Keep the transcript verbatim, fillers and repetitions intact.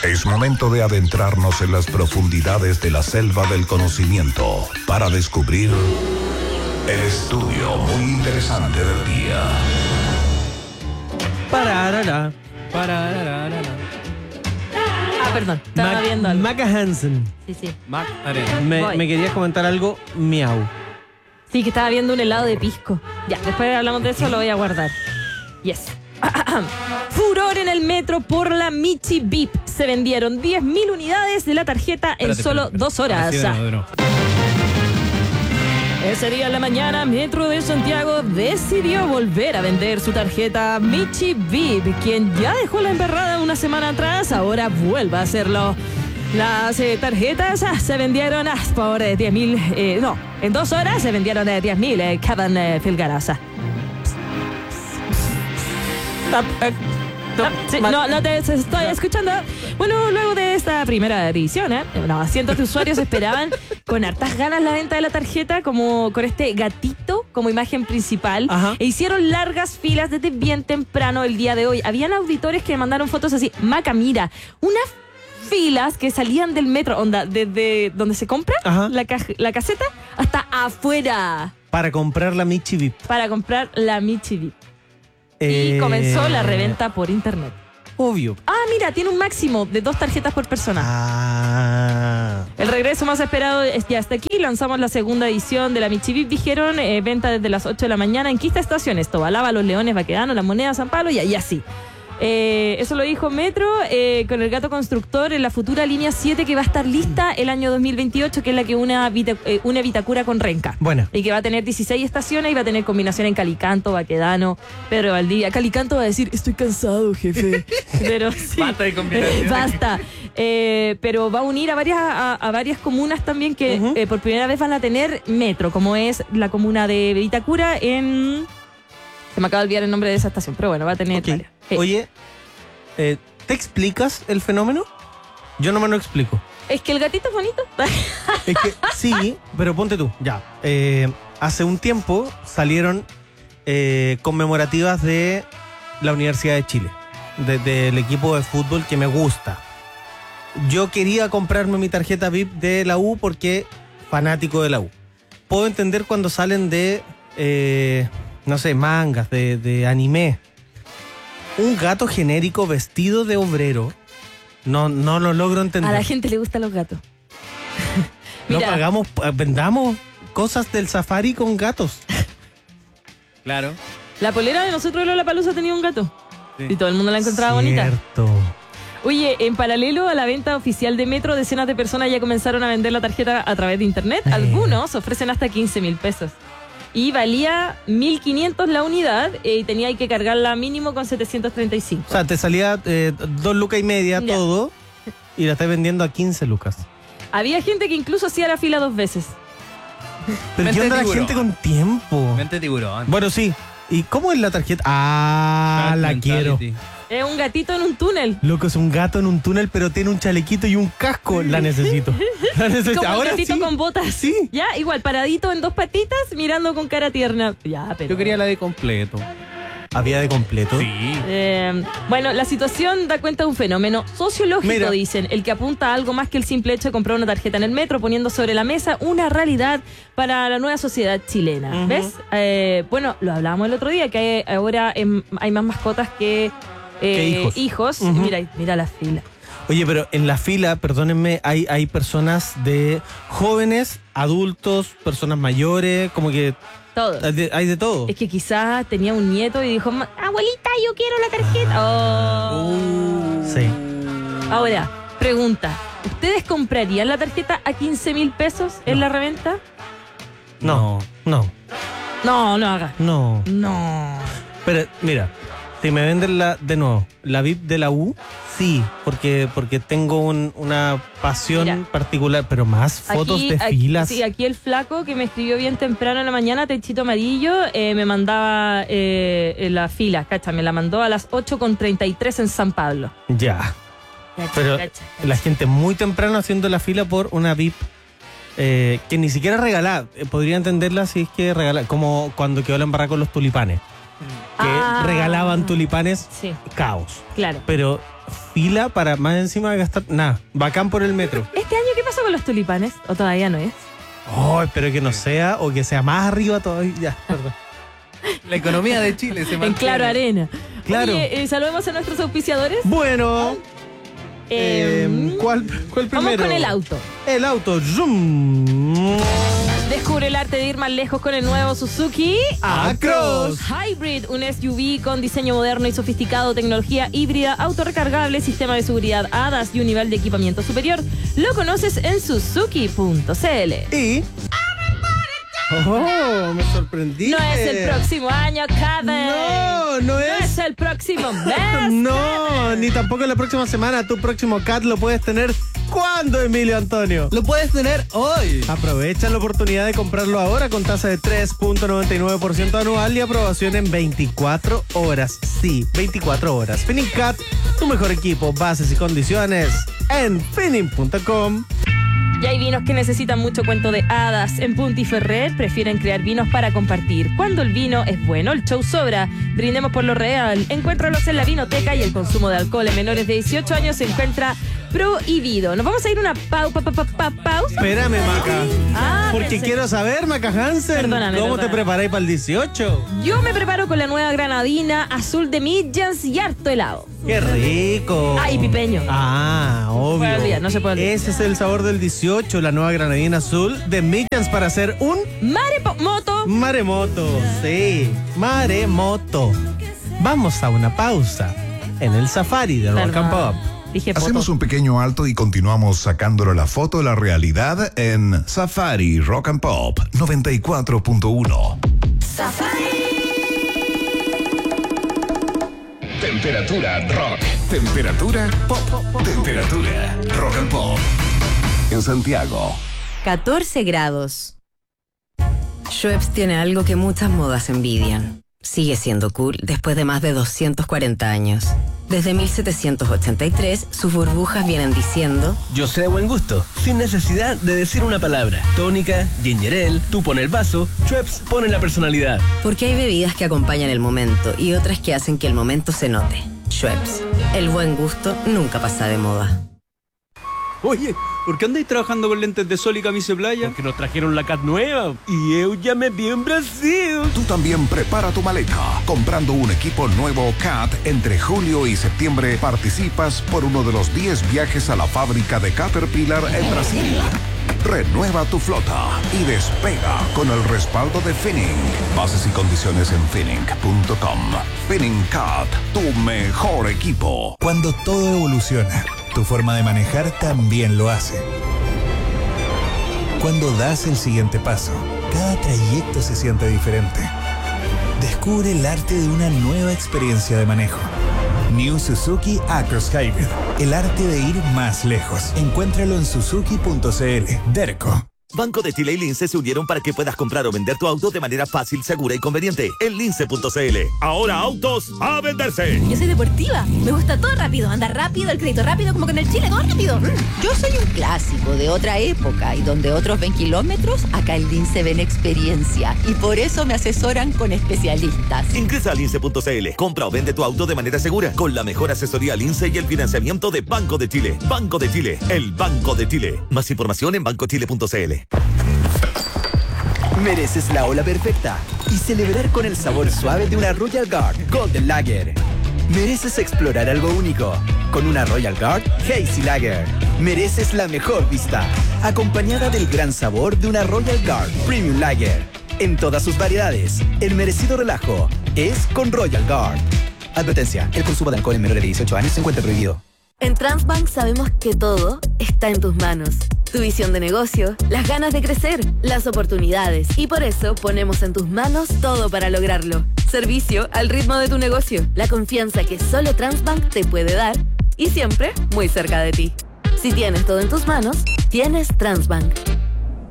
Es momento de adentrarnos en las profundidades de la selva del conocimiento para descubrir el estudio muy interesante del día. Pararara, pararara. Ah, perdón, estaba Mac, viendo algo. Maca Hansen. Sí, sí. Mac Arena. Me, Voy. me querías comentar algo, miau. Sí, que estaba viendo un helado de pisco. Ya, después hablamos de eso, lo voy a guardar. Yes. Furor en el metro por la Michi V I P. Se vendieron diez mil unidades de la tarjeta en Espérate, solo espérate, dos horas. Así de nuevo, de nuevo. Ese día en la mañana, Metro de Santiago decidió volver a vender su tarjeta Michi V I P. Quien ya dejó la embarrada una semana atrás, ahora vuelve a hacerlo. Las eh, tarjetas ah, se vendieron ah, por eh, diez mil, eh, no, en dos horas se vendieron de diez mil eh, cada eh, filgarasa. Ah, sí, no, no te estoy escuchando. Bueno, luego de esta primera edición, ¿eh? No, cientos de usuarios esperaban con hartas ganas la venta de la tarjeta, como con este gatito como imagen principal. Ajá. E hicieron largas filas desde bien temprano el día de hoy. Habían auditores que mandaron fotos así. Maca, mira, unas filas que salían del metro, onda, desde donde se compra Ajá. la, caj- la caseta hasta afuera Para comprar la Michi V I P. para comprar la Michi V I P. Eh, Y comenzó la reventa por internet. Obvio. Ah, mira, tiene un máximo de dos tarjetas por persona. Ah. El regreso más esperado es ya hasta aquí. Lanzamos la segunda edición de la Michi V I P. Dijeron, eh, venta desde las ocho de la mañana en Quinta Estaciones, Tobalaba, Los Leones, Baquedano, La Moneda, San Pablo y, y así. Eh, eso lo dijo Metro eh, con el gato constructor en la futura línea siete que va a estar lista el año dos mil veintiocho, que es la que une a Vita- eh, une Vitacura con Renca. Bueno. Y que va a tener dieciséis estaciones y va a tener combinación en Calicanto, Baquedano, Pedro Valdivia. Calicanto va a decir, estoy cansado, jefe. Pero sí. Basta de combinaciones. Basta. Eh, pero va a unir a varias, a, a varias comunas también que Ujú. eh, por primera vez van a tener metro, como es la comuna de Vitacura en... Se me acaba de olvidar el nombre de esa estación, pero bueno, va a tener Ok. varias. Eh, Oye, eh, ¿te explicas el fenómeno? Yo no me lo explico. Es que el gatito es bonito. Es que sí, pero ponte tú, ya. Eh, hace un tiempo salieron eh, conmemorativas de la Universidad de Chile, de- del equipo de fútbol que me gusta. Yo quería comprarme mi tarjeta V I P de la U porque fanático de la U. Puedo entender cuando salen de, eh, no sé, mangas, de, de anime. Un gato genérico vestido de obrero, no, no lo logro entender. A la gente le gustan los gatos. No Mira, pagamos, vendamos cosas del safari con gatos. Claro. la polera de nosotros de Lollapalooza tenía un gato. Sí. Y todo el mundo la encontraba bonita. Cierto. Oye, en paralelo a la venta oficial de Metro, decenas de personas ya comenzaron a vender la tarjeta a través de internet. Eh. Algunos ofrecen hasta quince mil pesos. Y valía mil quinientos la unidad eh, y tenía que cargarla mínimo con setecientos treinta y cinco. O sea, te salía eh, dos lucas y media Ya. todo y la estás vendiendo a quince lucas. Había gente que incluso hacía la fila dos veces. Pero Mente ¿qué onda la tiburón. gente con tiempo? Mente tiburón. Bueno, sí. ¿Y cómo es la tarjeta? Ah, Cat la quiero. mentality. Es un gatito en un túnel. Loco, es un gato en un túnel, pero tiene un chalequito y un casco. La necesito. La necesito. Como un Ahora gatito sí. con botas. Sí. Ya, igual, paradito en dos patitas, mirando con cara tierna. Ya, pero... Yo quería la de completo. Había de completo. Sí. Eh, bueno, la situación da cuenta de un fenómeno sociológico, Mira. dicen, el que apunta a algo más que el simple hecho de comprar una tarjeta en el metro, poniendo sobre la mesa una realidad para la nueva sociedad chilena. Ujú. ¿Ves? Eh, bueno, lo hablábamos el otro día, que hay- ahora em, hay más mascotas que, eh, Que hijos. Ujú. Mira, mira la fila. Oye, pero en la fila, perdónenme, hay, hay personas de jóvenes, adultos, personas mayores, como que Todo. hay de, hay de todo. Es que quizás tenía un nieto y dijo, "Ma- abuelita, yo quiero la tarjeta." Oh. Sí. Ahora, pregunta. ¿Ustedes comprarían la tarjeta a quince mil pesos en la reventa? No, no, No, no haga. no. No. Pero mira, si me venden la, de nuevo, la V I P de la U, sí, porque, porque tengo un- una pasión Mira. particular, pero más fotos Aquí- de aquí- filas. Sí, aquí el flaco que me escribió bien temprano en la mañana, techito amarillo, eh, me mandaba eh, en la fila, cacha, me la mandó a las ocho con treinta y tres en San Pablo. Ya, Cacha, pero cacha, cacha. la gente muy temprano haciendo la fila por una V I P eh, que ni siquiera regalada. Eh, podría entenderla si es que regala, como cuando quedó la embarrada con los tulipanes, que Ah. regalaban tulipanes, Sí, caos. claro. Pero fila para más encima de gastar. Nada, bacán por el metro. ¿Este año qué pasó con los tulipanes? ¿O todavía no es? Oh, espero que no sea o que sea más arriba todavía. Ya, perdón. La economía de Chile se mantiene. En Claro Arena. Claro. Oye, eh, saludemos a nuestros auspiciadores. Bueno, Eh, eh, ¿cuál, ¿cuál primero? Vamos con el auto. El auto. Zoom. Descubre el arte de ir más lejos con el nuevo Suzuki Acros. Hybrid, un S U V con diseño moderno y sofisticado, tecnología híbrida, autorrecargable, sistema de seguridad A D A S y un nivel de equipamiento superior. Lo conoces en suzuki punto c l. Y... Oh, me sorprendí. No es el próximo año, Kevin. No, no No es. es el próximo mes. No, ni tampoco la próxima semana. Tu próximo C A T lo puedes tener. ¿Cuándo, Emilio Antonio? Lo puedes tener hoy. Aprovecha la oportunidad de comprarlo ahora con tasa de tres punto noventa y nueve por ciento anual y aprobación en veinticuatro horas. Sí, veinticuatro horas. Finning C A T, tu mejor equipo, bases y condiciones en finning punto com. Y hay vinos que necesitan mucho cuento de hadas. En Punti Ferrer prefieren crear vinos para compartir. Cuando el vino es bueno, el show sobra. Brindemos por lo real. Encuéntralos en la vinoteca y el consumo de alcohol en menores de dieciocho años se encuentra prohibido. Nos vamos a ir una pau, pa, pa, pa, pa- pausa. Espérame, Maca. Ah, Porque pensé- quiero saber, Maca Hansen, Perdóname, ¿cómo te perdóname. preparáis para el dieciocho? Yo me preparo con la nueva granadina azul de Midjans y harto helado. ¡Qué rico! Ay, pipeño. Ah, obvio. puede olvidar, no se puede olvidar. Ese es el sabor del dieciocho, la nueva granadina azul de Midjans para hacer un Maremoto. maremoto. Sí, maremoto. Vamos a una pausa en el safari de Rock and Perdón. Pop. Dije Hacemos foto. un pequeño alto y continuamos sacándole la foto a la realidad en Safari Rock and Pop noventa y cuatro punto uno. Temperatura rock. Temperatura pop. Temperatura rock and pop. En Santiago. catorce grados. Schweppes tiene algo que muchas modas envidian. Sigue siendo cool después de más de doscientos cuarenta años. Desde mil setecientos ochenta y tres, sus burbujas vienen diciendo: Yo sé de buen gusto, sin necesidad de decir una palabra. Tónica, ginger ale, tú pones el vaso, Schweppes pone la personalidad. porque hay bebidas que acompañan el momento y otras que hacen que el momento se note. Schweppes, el buen gusto nunca pasa de moda. Oye, ¿por qué andáis trabajando con lentes de sol y camisa de playa? Porque nos trajeron la C A T nueva y yo ya me vi en Brasil. Tú también prepara tu maleta. Comprando un equipo nuevo C A T entre julio y septiembre participas por uno de los diez viajes a la fábrica de Caterpillar en Brasil. Renueva tu flota y despega con el respaldo de Finning. Bases y condiciones en finning punto com. Finning C A T, tu mejor equipo. Cuando todo evoluciona, tu forma de manejar también lo hace. Cuando das el siguiente paso, cada trayecto se siente diferente. Descubre el arte de una nueva experiencia de manejo. New Suzuki Acros Hybrid. El arte de ir más lejos. Encuéntralo en suzuki punto c l. Derco. Banco de Chile y Lince se unieron para que puedas comprar o vender tu auto de manera fácil, segura y conveniente en lince punto c l. Ahora autos a venderse. Yo soy deportiva, me gusta todo rápido, andar rápido, el crédito rápido, como que en el Chile todo rápido. Yo soy un clásico de otra época y donde otros ven kilómetros, acá en Lince ven experiencia y por eso me asesoran con especialistas. Ingresa a lince punto c l. Compra o vende tu auto de manera segura con la mejor asesoría Lince y el financiamiento de Banco de Chile. Banco de Chile, el Banco de Chile. Más información en banco chile punto c l. Mereces la ola perfecta y celebrar con el sabor suave de una Royal Guard Golden Lager. Mereces explorar algo único con una Royal Guard Hazy Lager. Mereces la mejor vista, acompañada del gran sabor de una Royal Guard Premium Lager. En todas sus variedades, el merecido relajo es con Royal Guard. Advertencia, el consumo de alcohol en menores de dieciocho años se encuentra prohibido. En Transbank sabemos que todo está en tus manos. Tu visión de negocio, las ganas de crecer, las oportunidades. Y por eso ponemos en tus manos todo para lograrlo. Servicio al ritmo de tu negocio. La confianza que solo Transbank te puede dar. Y siempre muy cerca de ti. Si tienes todo en tus manos, tienes Transbank.